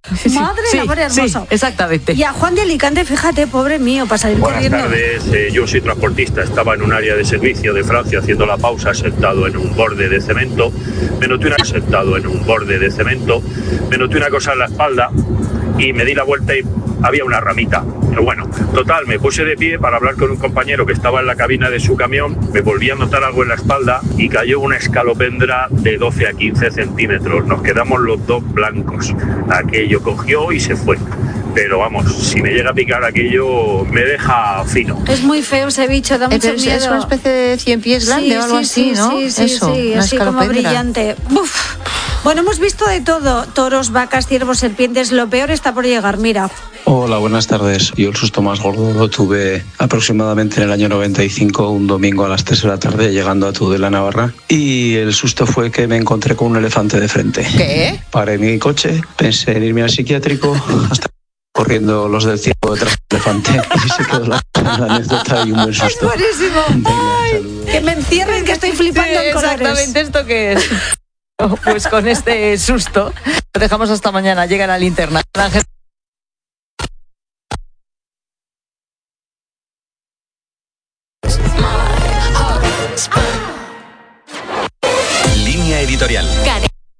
Madre del amor hermoso. Sí, exactamente. Y a Juan de Alicante, fíjate, pobre mío, para salir corriendo. Buenas tardes, yo soy transportista, estaba en un área de servicio de Francia haciendo la pausa sentado en un borde de cemento, me noté una cosa en la espalda y me di la vuelta y había una ramita. Pero bueno, total, me puse de pie para hablar con un compañero que estaba en la cabina de su camión, me volví a notar algo en la espalda y cayó una escalopendra de 12 a 15 centímetros. Nos quedamos los dos blancos. Aquello cogió y se fue. Pero vamos, si me llega a picar aquello, me deja fino. Es muy feo ese bicho, da mucho miedo. Es una especie de 100 pies grande o algo así, ¿no? Sí, así como brillante. Uf. Bueno, hemos visto de todo, toros, vacas, ciervos, serpientes, lo peor está por llegar, mira. Hola, buenas tardes. Yo el susto más gordo lo tuve aproximadamente en el año 95, un domingo a las 3 de la tarde, llegando a Tudela, Navarra. Y el susto fue que me encontré con un elefante de frente. ¿Qué? Paré mi coche, pensé en irme al psiquiátrico, hasta corriendo los del circo detrás del elefante. Y se quedó la anécdota y un buen susto. Es buenísimo. Venga, que me encierren, que estoy flipando en colores. Exactamente esto que es. Pues con este susto, lo dejamos hasta mañana. Llega la linterna. Ángel. Línea editorial.